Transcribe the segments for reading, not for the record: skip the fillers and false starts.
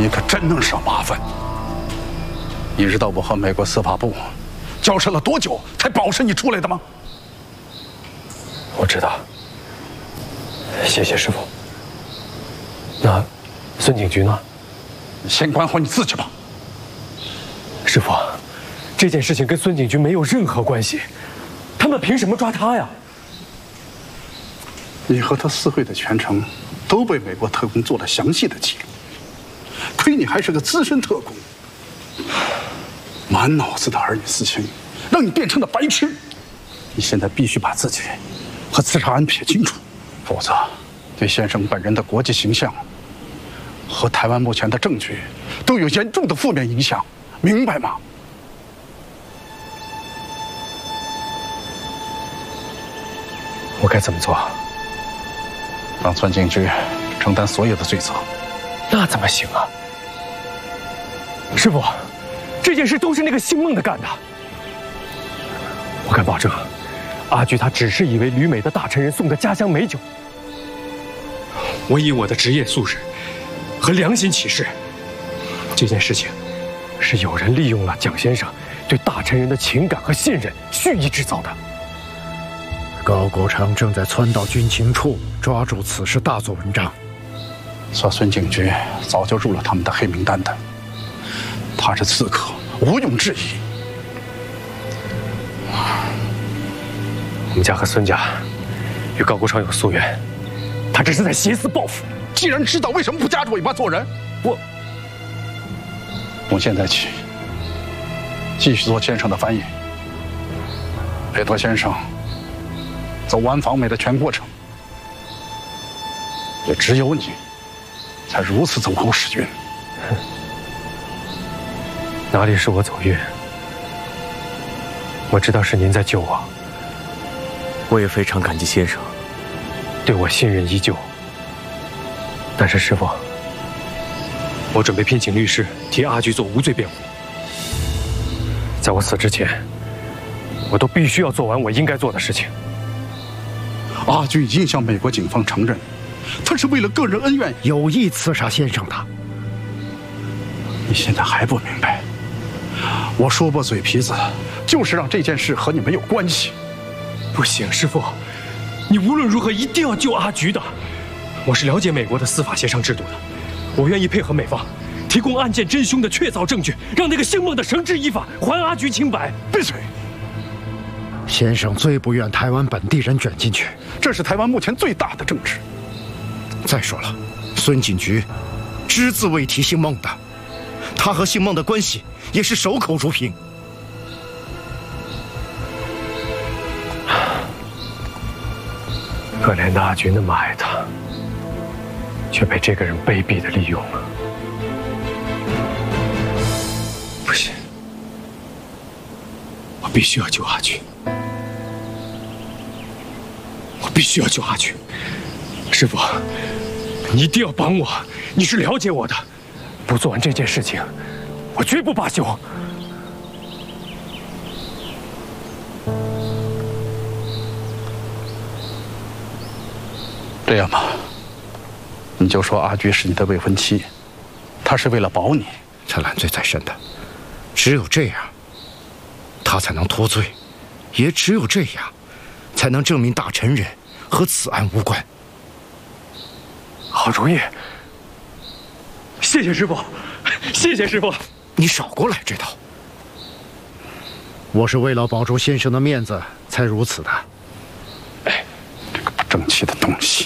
你可真能惹麻烦！你知道我和美国司法部交涉了多久才保释你出来的吗？ 我知道，谢谢师傅。那孙警局呢？ 你先管好你自己吧。 师傅，这件事情跟孙警局没有任何关系，他们凭什么抓他呀？ 你和他私会的全程都被美国特工做了详细的记录，亏你还是个资深特工，满脑子的儿女私情，让你变成了白痴。你现在必须把自己和刺杀案撇清楚，否则对先生本人的国际形象和台湾目前的政局都有严重的负面影响，明白吗？ 我该怎么做？ 让孙警局承担所有的罪责。 那怎么行啊？师傅，这件事都是那个姓孟的干的。我敢保证，阿菊他只是以为旅美的大臣人送的家乡美酒。我以我的职业素质和良心起誓，这件事情是有人利用了蒋先生对大臣人的情感和信任，蓄意制造的。 高国昌正在川道军情处抓住此事大做文章。 说孙警局早就入了他们的黑名单的，他是刺客，毋庸置疑。 我们家和孙家与高国昌有宿怨，他这是在挟私报复。 既然知道，为什么不夹着尾巴做人？从现在起，继续做先生的翻译，陪同先生走完访美的全过程。也只有你才如此走狗屎运。 哪里是我走运？我知道是您在救我。 我也非常感激先生对我信任依旧。但是师傅，我准备聘请律师替阿菊做无罪辩护。在我死之前，我都必须要做完我应该做的事情。 阿菊已经向美国警方承认，他是为了个人恩怨有意刺杀先生的。 你现在还不明白？我说破嘴皮子，就是让这件事和你没有关系。 不行，师傅，你无论如何一定要救阿菊的。我是了解美国的司法协商制度的，我愿意配合美方，提供案件真凶的确凿证据，让那个姓孟的绳之以法，还阿菊清白。 闭嘴！ 先生最不愿台湾本地人卷进去， 这是台湾目前最大的政治。 再说了，孙警局只字未提姓孟的，他和姓孟的关系也是守口如瓶。 可怜的阿菊那么爱他，却被这个人卑鄙的利用了。不行，我必须要救阿菊，我必须要救阿菊。师傅，你一定要帮我，你是了解我的。不做完这件事情，我绝不罢休。 这样吧，你就说阿菊是你的未婚妻，她是为了保你。 他揽罪在身的，只有这样，他才能脱罪，也只有这样，才能证明大臣人和此案无关。 好主意，谢谢师傅，谢谢师傅。 你少过来这套。我是为了保住先生的面子才如此的。 哎，这个不争气的东西！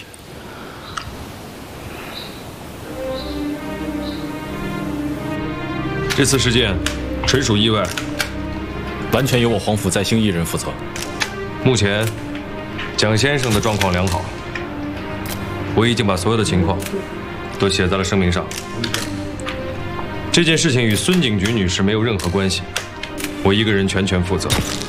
这次事件纯属意外，完全由我黄甫在兴一人负责。目前，蒋先生的状况良好，我已经把所有的情况都写在了声明上。这件事情与孙警局女士没有任何关系，我一个人全权负责。